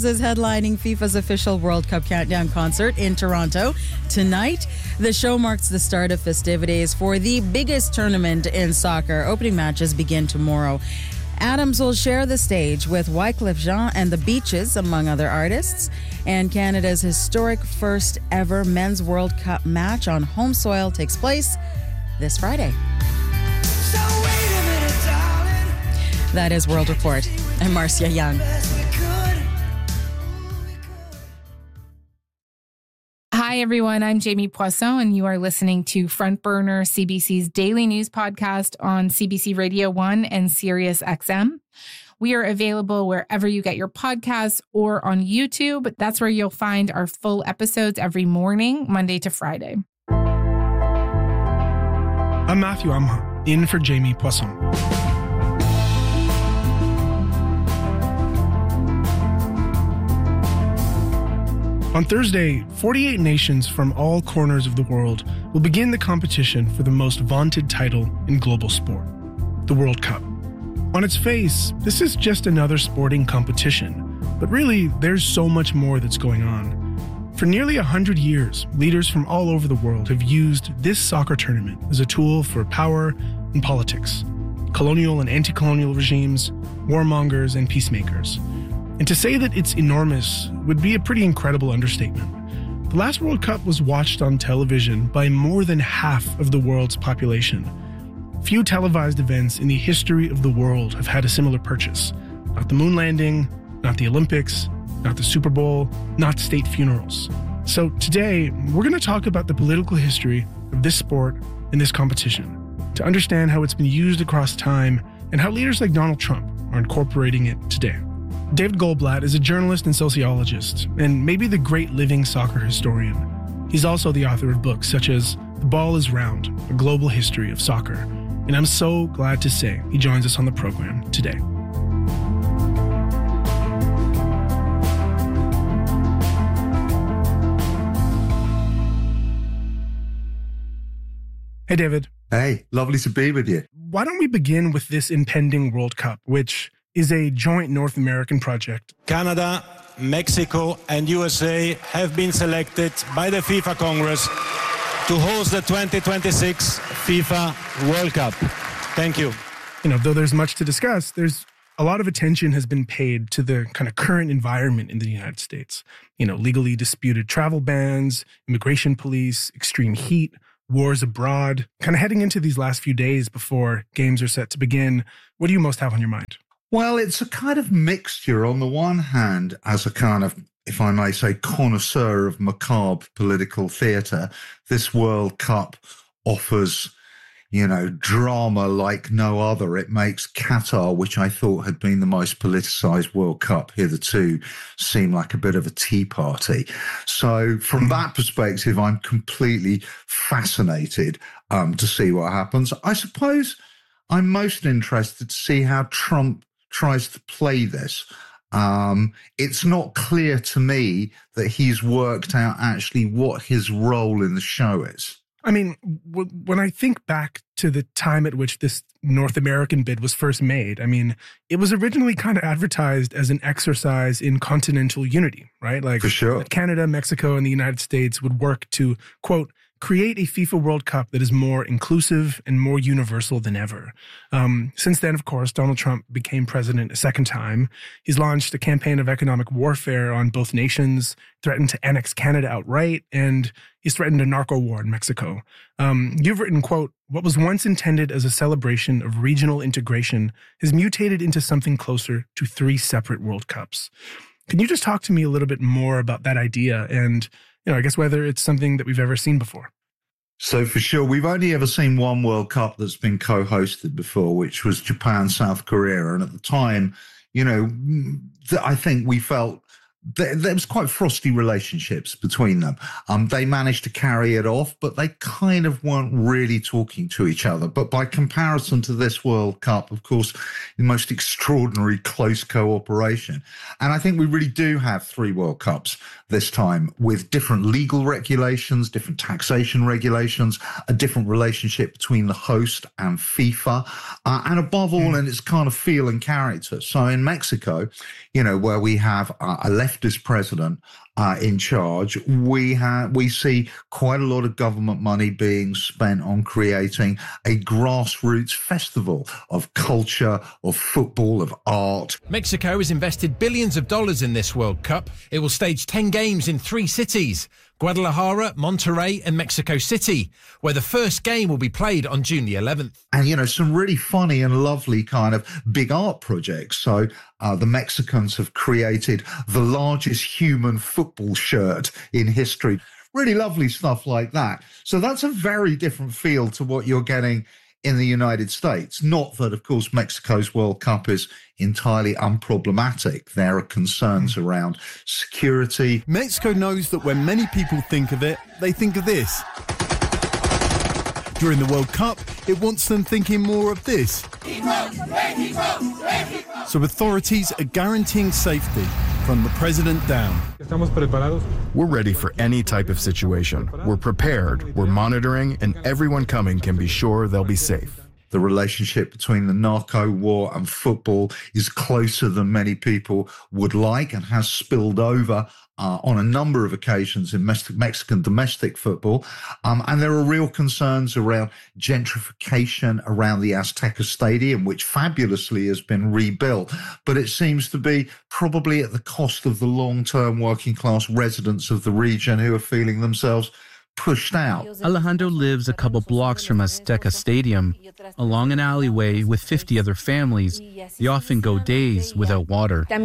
is headlining FIFA's official World Cup countdown concert in Toronto tonight. The show marks the start of festivities for the biggest tournament in soccer. Opening matches begin tomorrow. Adams will share the stage with Wyclef Jean and the Beaches, among other artists. And Canada's historic first ever Men's World Cup match on home soil takes place this Friday. So wait a minute, darling. That is World Report. I'm Marcia Young. Hi, everyone. I'm Jamie Poisson, and you are listening to Front Burner, CBC's daily news podcast on CBC Radio 1 and Sirius XM. We are available wherever you get your podcasts or on YouTube. That's where you'll find our full episodes every morning, Monday to Friday. I'm Matthew Amha, in for Jamie Poisson. On Thursday, 48 nations from all corners of the world will begin the competition for the most vaunted title in global sport, the World Cup. On its face, this is just another sporting competition, but really, there's so much more that's going on. For nearly 100 years, leaders from all over the world have used this soccer tournament as a tool for power and politics, colonial and anti-colonial regimes, warmongers, and peacemakers. And to say that it's enormous would be a pretty incredible understatement. The last World Cup was watched on television by more than half of the world's population. Few televised events in the history of the world have had a similar purchase. Not the moon landing, not the Olympics, not the Super Bowl, not state funerals. So today, we're going to talk about the political history of this sport and this competition, to understand how it's been used across time and how leaders like Donald Trump are incorporating it today. David Goldblatt is a journalist and sociologist, and maybe the great living soccer historian. He's also the author of books such as The Ball is Round, A Global History of Soccer. And I'm so glad to say he joins us on the program today. Hey, David. Hey, lovely to be with you. Why don't we begin with this impending World Cup, which is a joint North American project. Canada, Mexico, and USA have been selected by the FIFA Congress to host the 2026 FIFA World Cup. Thank you. Though there's much to discuss, there's a lot of attention has been paid to the kind of current environment in the United States. Legally disputed travel bans, immigration police, extreme heat, wars abroad. Kind of heading into these last few days before games are set to begin, what do you most have on your mind? Well, it's a kind of mixture. On the one hand, as a kind of, if I may say, connoisseur of macabre political theatre, this World Cup offers, drama like no other. It makes Qatar, which I thought had been the most politicised World Cup hitherto, seem like a bit of a tea party. So from that perspective, I'm completely fascinated to see what happens. I suppose I'm most interested to see how Trump tries to play this. It's not clear to me that he's worked out actually what his role in the show is. I mean, when I think back to the time at which this North American bid was first made, it was originally kind of advertised as an exercise in continental unity, right? Like, for sure, Canada, Mexico, and the United States would work to, quote, create a FIFA World Cup that is more inclusive and more universal than ever. Since then, of course, Donald Trump became president a second time. He's launched a campaign of economic warfare on both nations, threatened to annex Canada outright, and he's threatened a narco war in Mexico. You've written, quote, what was once intended as a celebration of regional integration has mutated into something closer to 3 separate World Cups. Can you just talk to me a little bit more about that idea and I guess whether it's something that we've ever seen before? So for sure, we've only ever seen one World Cup that's been co-hosted before, which was Japan, South Korea. And at the time, I think we felt there was quite frosty relationships between them. They managed to carry it off, but they kind of weren't really talking to each other. But by comparison to this World Cup, of course, the most extraordinary close cooperation. And I think we really do have 3 World Cups this time with different legal regulations, different taxation regulations, a different relationship between the host and FIFA, and above all, in its kind of feel and character. So in Mexico, where we have a left leftist president in charge, we see quite a lot of government money being spent on creating a grassroots festival of culture, of football, of art. Mexico has invested billions of dollars in this World Cup. It will stage 10 games in 3 cities: Guadalajara, Monterrey and Mexico City, where the first game will be played on June the 11th. And, you know, some really funny and lovely kind of big art projects. So the Mexicans have created the largest human football shirt in history. Really lovely stuff like that. So that's a very different feel to what you're getting in the United States. Not that, of course, Mexico's World Cup is entirely unproblematic. There are concerns around security. Mexico knows that when many people think of it, they think of this. During the World Cup, it wants them thinking more of this. So authorities are guaranteeing safety from the president down. We're ready for any type of situation. We're prepared, we're monitoring, and everyone coming can be sure they'll be safe. The relationship between the narco war and football is closer than many people would like and has spilled over on a number of occasions in Mexican domestic football. And there are real concerns around gentrification around the Azteca Stadium, which fabulously has been rebuilt. But it seems to be probably at the cost of the long-term working class residents of the region who are feeling themselves pushed out. Alejandro lives a couple blocks from Azteca Stadium, along an alleyway with 50 other families. They often go days without water. But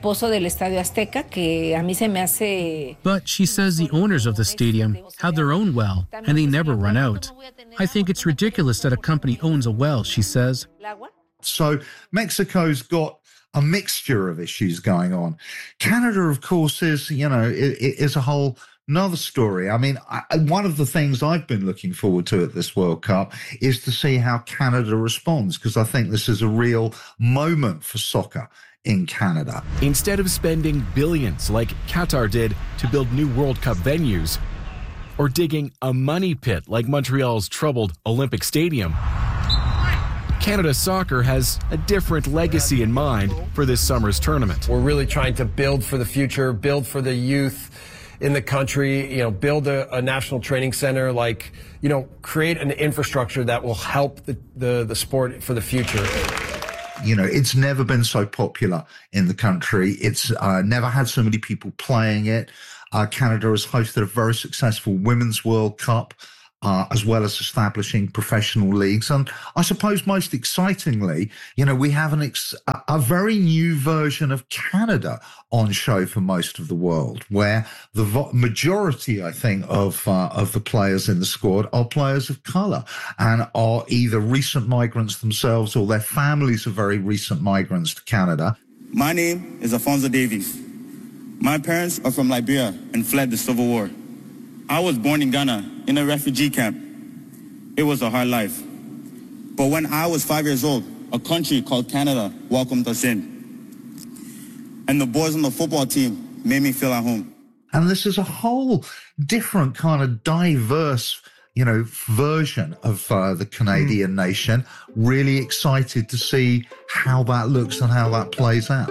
she says the owners of the stadium have their own well, and they never run out. I think it's ridiculous that a company owns a well, she says. So Mexico's got a mixture of issues going on. Canada, of course, is a whole another story. I mean, one of the things I've been looking forward to at this World Cup is to see how Canada responds, because I think this is a real moment for soccer in Canada. Instead of spending billions like Qatar did to build new World Cup venues, or digging a money pit like Montreal's troubled Olympic Stadium, Canada Soccer has a different legacy in mind for this summer's tournament. We're really trying to build for the future, build for the youth in the country, build a national training center, create an infrastructure that will help the sport for the future. It's never been so popular in the country. It's never had so many people playing it. Canada has hosted a very successful Women's World Cup, as well as establishing professional leagues. And I suppose most excitingly, we have a very new version of Canada on show for most of the world, where the majority, I think, of the players in the squad are players of colour and are either recent migrants themselves or their families are very recent migrants to Canada. My name is Alfonso Davies. My parents are from Liberia and fled the Civil War. I was born in Ghana in a refugee camp. It was a hard life. But when I was 5 years old, a country called Canada welcomed us in. And the boys on the football team made me feel at home. And this is a whole different kind of diverse, version of the Canadian nation. Really excited to see how that looks and how that plays out.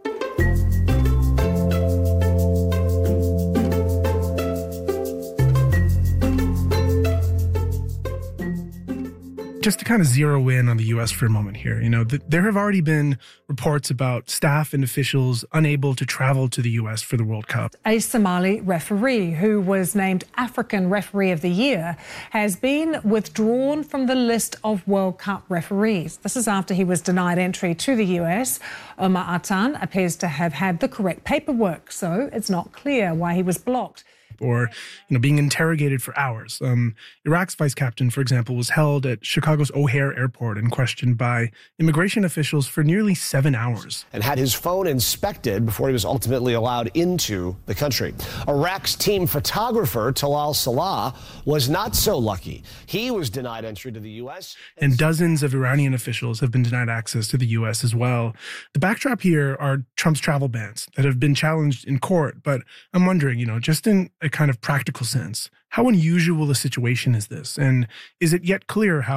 Just to kind of zero in on the U.S. for a moment here, there have already been reports about staff and officials unable to travel to the U.S. for the World Cup. A Somali referee who was named African Referee of the Year has been withdrawn from the list of World Cup referees. This is after he was denied entry to the U.S. Omar Atan appears to have had the correct paperwork, so it's not clear why he was blocked. Or, being interrogated for hours. Iraq's vice captain, for example, was held at Chicago's O'Hare Airport and questioned by immigration officials for nearly 7 hours. And had his phone inspected before he was ultimately allowed into the country. Iraq's team photographer, Talal Salah, was not so lucky. He was denied entry to the U.S. And dozens of Iranian officials have been denied access to the U.S. as well. The backdrop here are Trump's travel bans that have been challenged in court. But I'm wondering, just in a kind of practical sense, how unusual a situation is this? And is it yet clear how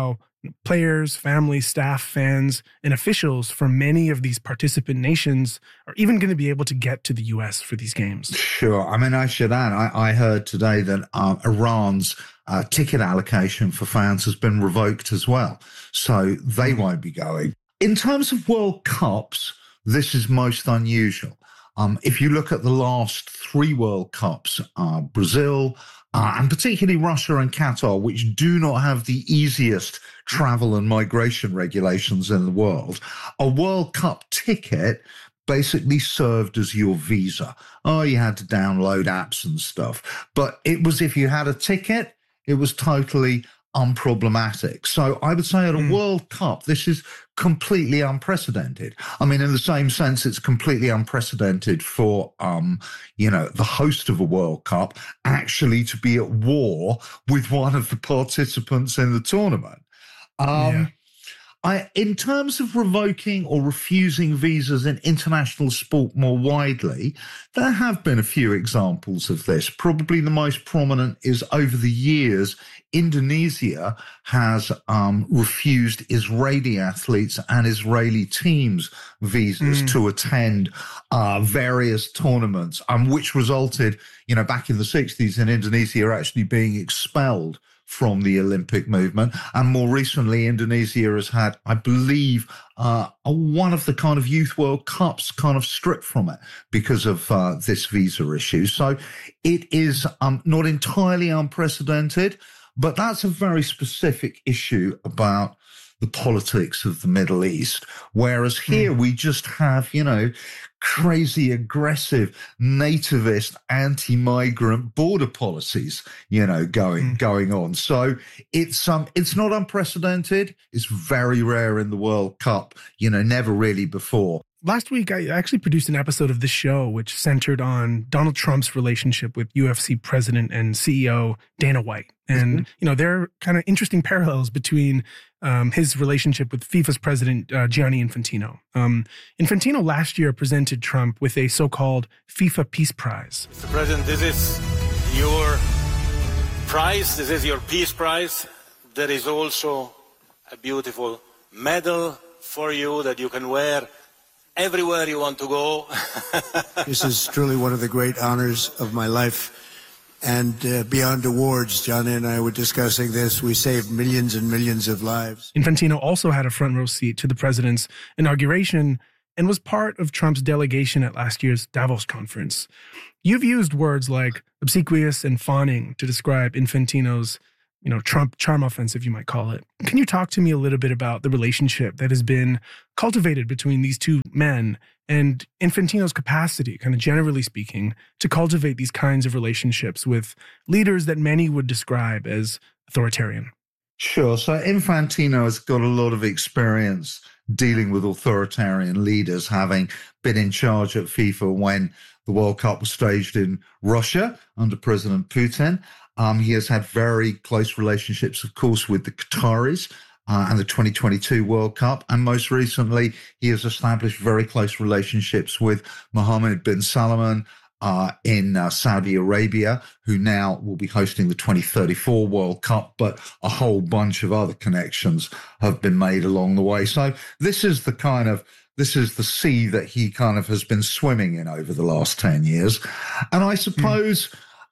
Players, families, staff, fans, and officials from many of these participant nations are even going to be able to get to the U.S. for these games. Sure. I mean, I should add, I heard today that Iran's ticket allocation for fans has been revoked as well. So they won't be going. In terms of World Cups, this is most unusual. If you look at the last 3 World Cups, Brazil, and particularly Russia and Qatar, which do not have the easiest travel and migration regulations in the world, a World Cup ticket basically served as your visa. Oh, you had to download apps and stuff. But it was, if you had a ticket, it was totally unproblematic. So I would say at a World Cup, this is completely unprecedented. I mean, in the same sense, it's completely unprecedented for, the host of a World Cup actually to be at war with one of the participants in the tournament. In terms of revoking or refusing visas in international sport more widely, there have been a few examples of this. Probably the most prominent is over the years, Indonesia has refused Israeli athletes and Israeli teams visas to attend various tournaments, which resulted, back in the 60s in Indonesia actually being expelled from the Olympic movement. And more recently, Indonesia has had, I believe, one of the kind of Youth World Cups kind of stripped from it because of this visa issue. So it is not entirely unprecedented, but that's a very specific issue about the politics of the Middle East. Whereas here we just have, crazy, aggressive, nativist, anti-migrant border policies, going on. So it's not unprecedented. It's very rare in the World Cup, never really before. Last week, I actually produced an episode of this show which centered on Donald Trump's relationship with UFC president and CEO Dana White. And, there are kind of interesting parallels between his relationship with FIFA's president, Gianni Infantino. Infantino last year presented Trump with a so-called FIFA Peace Prize. Mr. President, this is your prize. This is your Peace Prize. There is also a beautiful medal for you that you can wear everywhere you want to go. This is truly one of the great honors of my life. And beyond awards, Johnny and I were discussing this. We saved millions and millions of lives. Infantino also had a front row seat to the president's inauguration and was part of Trump's delegation at last year's Davos conference. You've used words like obsequious and fawning to describe Infantino's, Trump charm offensive, you might call it. Can you talk to me a little bit about the relationship that has been cultivated between these two men and Infantino's capacity, kind of generally speaking, to cultivate these kinds of relationships with leaders that many would describe as authoritarian? Sure. So Infantino has got a lot of experience dealing with authoritarian leaders, having been in charge at FIFA when the World Cup was staged in Russia under President Putin. He has had very close relationships, of course, with the Qataris and the 2022 World Cup. And most recently, he has established very close relationships with Mohammed bin Salman in Saudi Arabia, who now will be hosting the 2034 World Cup. But a whole bunch of other connections have been made along the way. So this is the sea that he kind of has been swimming in over the last 10 years. And I suppose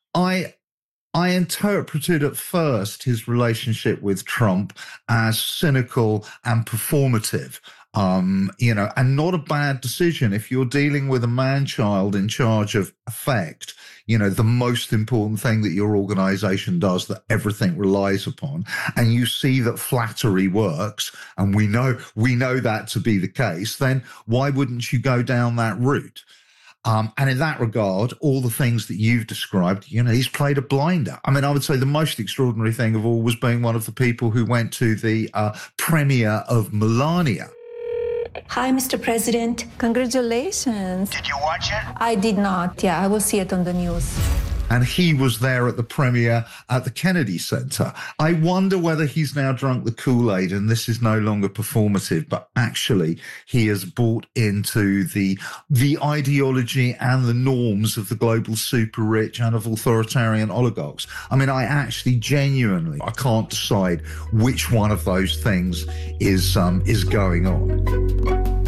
I interpreted at first his relationship with Trump as cynical and performative, and not a bad decision. If you're dealing with a man-child in charge of effect, the most important thing that your organization does that everything relies upon, and you see that flattery works, and we know that to be the case, then why wouldn't you go down that route? And in that regard, all the things that you've described, he's played a blinder. I mean, I would say the most extraordinary thing of all was being one of the people who went to the premiere of Melania. Hi, Mr. President. Congratulations. Did you watch it? I did not. Yeah, I will see it on the news. And he was there at the premiere at the Kennedy Center. I wonder whether he's now drunk the Kool-Aid and this is no longer performative, but actually he has bought into the ideology and the norms of the global super rich and of authoritarian oligarchs. I mean, I actually genuinely, I can't decide which one of those things is going on.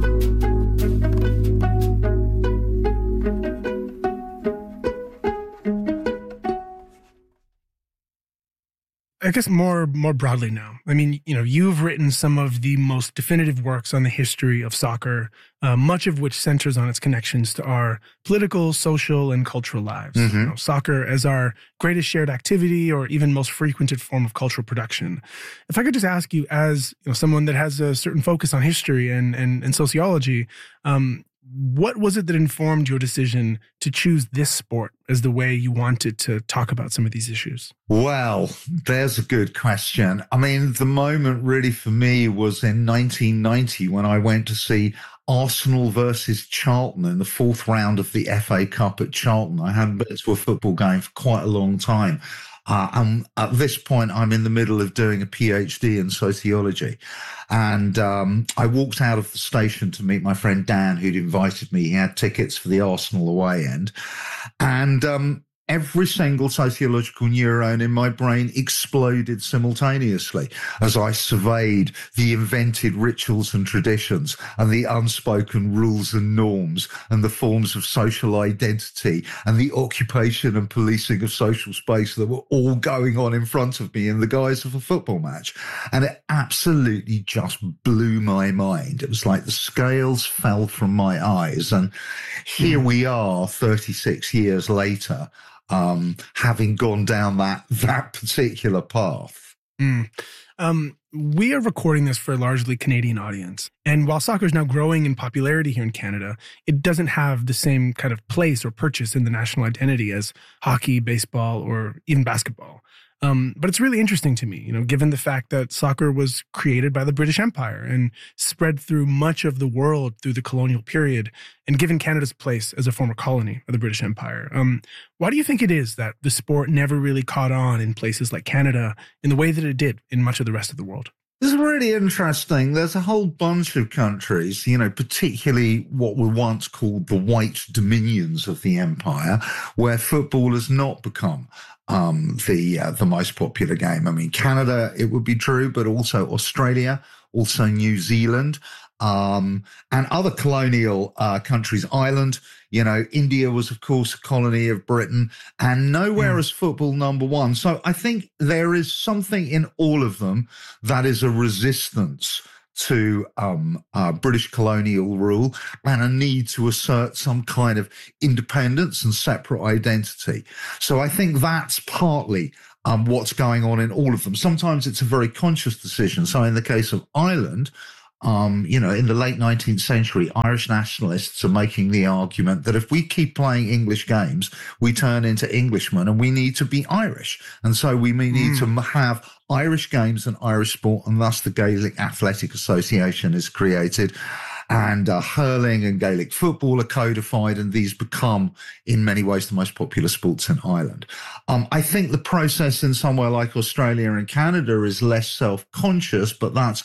I guess more broadly now. I mean, you've written some of the most definitive works on the history of soccer, much of which centers on its connections to our political, social, and cultural lives. Mm-hmm. Soccer as our greatest shared activity or even most frequented form of cultural production. If I could just ask you, as someone that has a certain focus on history and sociology, what was it that informed your decision to choose this sport as the way you wanted to talk about some of these issues? Well, there's a good question. I mean, the moment really for me was in 1990 when I went to see Arsenal versus Charlton in the fourth round of the FA Cup at Charlton. I hadn't been to a football game for quite a long time. And at this point, I'm in the middle of doing a PhD in sociology. And I walked out of the station to meet my friend Dan, who'd invited me. He had tickets for the Arsenal away end. And every single sociological neuron in my brain exploded simultaneously as I surveyed the invented rituals and traditions and the unspoken rules and norms and the forms of social identity and the occupation and policing of social space that were all going on in front of me in the guise of a football match. And it absolutely just blew my mind. It was like the scales fell from my eyes. And here we are 36 years later, having gone down that particular path. We are recording this for a largely Canadian audience. And while soccer is now growing in popularity here in Canada, it doesn't have the same kind of place or purchase in the national identity as hockey, baseball, or even basketball. But it's really interesting to me, given the fact that soccer was created by the British Empire and spread through much of the world through the colonial period, and given Canada's place as a former colony of the British Empire. Why do you think it is that the sport never really caught on in places like Canada in the way that it did in much of the rest of the world? This is really interesting. There's a whole bunch of countries, particularly what were once called the white dominions of the empire, where football has not become the most popular game. I mean, Canada, it would be true, but also Australia, also New Zealand, and other colonial countries. Ireland, India was, of course, a colony of Britain, and nowhere is football number one. So I think there is something in all of them that is a resistance to British colonial rule and a need to assert some kind of independence and separate identity. So I think that's partly what's going on in all of them. Sometimes it's a very conscious decision. So in the case of Ireland, in the late 19th century, Irish nationalists are making the argument that if we keep playing English games, we turn into Englishmen and we need to be Irish. And so we may need to have Irish games and Irish sport, and thus the Gaelic Athletic Association is created. And hurling and Gaelic football are codified, and these become, in many ways, the most popular sports in Ireland. I think the process in somewhere like Australia and Canada is less self-conscious, but that's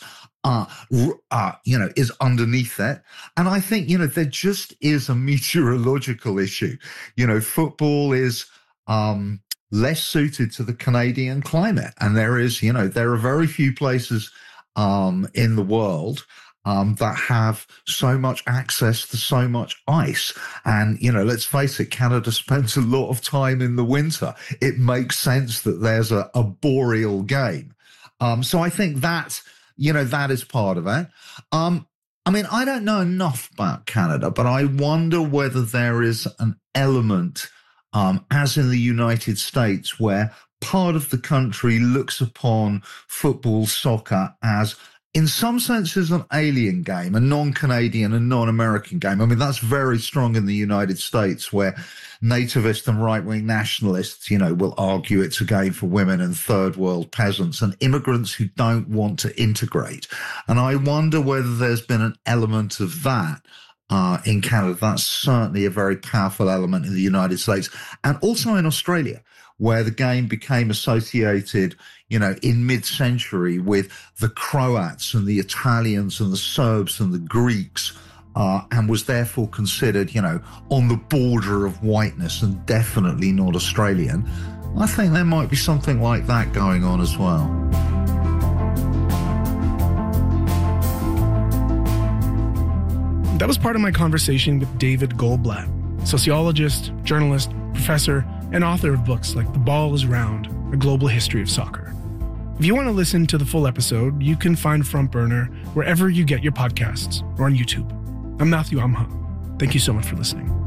is underneath that. And I think, there just is a meteorological issue. Football is less suited to the Canadian climate. And there are very few places in the world that have so much access to so much ice. And, let's face it, Canada spends a lot of time in the winter. It makes sense that there's a boreal game. So I think that is part of it. I don't know enough about Canada, but I wonder whether there is an element, as in the United States, where part of the country looks upon football, soccer as, in some senses, an alien game, a non-Canadian and non-American game. I mean, that's very strong in the United States, where nativist and right-wing nationalists, will argue it's a game for women and third world peasants and immigrants who don't want to integrate. And I wonder whether there's been an element of that in Canada. That's certainly a very powerful element in the United States and also in Australia, where the game became associated, in mid-century with the Croats and the Italians and the Serbs and the Greeks, and was therefore considered, on the border of whiteness and definitely not Australian. I think there might be something like that going on as well. That was part of my conversation with David Goldblatt, sociologist, journalist, professor, and author of books like The Ball is Round, A Global History of Soccer. If you want to listen to the full episode, you can find Front Burner wherever you get your podcasts or on YouTube. I'm Matthew Amha. Thank you so much for listening.